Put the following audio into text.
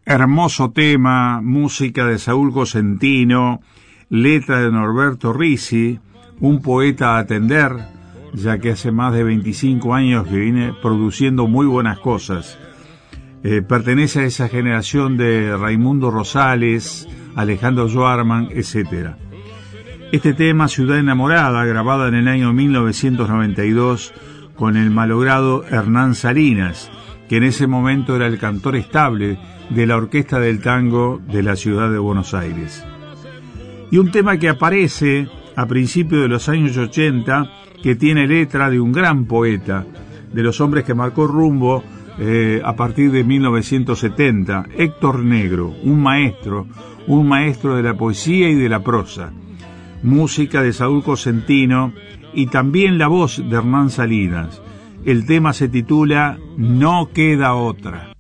Hermoso tema, música de Saúl Cosentino, letra de Norberto Risi, un poeta a atender, ya que hace más de 25 años que viene produciendo muy buenas cosas. Pertenece a esa generación de Raimundo Rosales, Alejandro Schwarman, etc. Este tema, Ciudad Enamorada, grabada en el año 1992 con el malogrado Hernán Salinas, que en ese momento era el cantor estable de la Orquesta del Tango de la ciudad de Buenos Aires. Y un tema que aparece a principios de los años 80, que tiene letra de un gran poeta, de los hombres que marcó rumbo a partir de 1970, Héctor Negro, un maestro de la poesía y de la prosa. Música de Saúl Cosentino y también la voz de Hernán Salinas. El tema se titula No queda otra.